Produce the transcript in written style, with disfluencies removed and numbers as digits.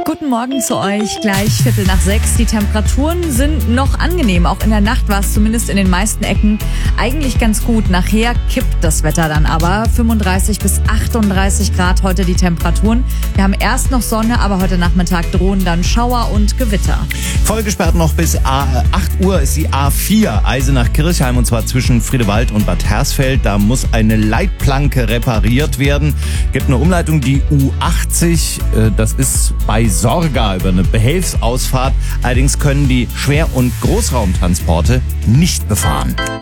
Guten Morgen zu euch, gleich 5:45. Die Temperaturen sind noch angenehm. Auch in der Nacht war es zumindest in den meisten Ecken eigentlich ganz gut. Nachher kippt das Wetter dann aber. 35 bis 38 Grad heute die Temperaturen. Wir haben erst noch Sonne, aber heute Nachmittag drohen dann Schauer und Gewitter. Voll gesperrt noch bis 8 Uhr ist die A4 Eisenach-Kirchheim, und zwar zwischen Friedewald und Bad Hersfeld. Da muss eine Leitplanke repariert werden. Gibt eine Umleitung, die U80. Das ist bei Sorga über eine Behelfsausfahrt. Allerdings können die Schwer- und Großraumtransporte nicht befahren.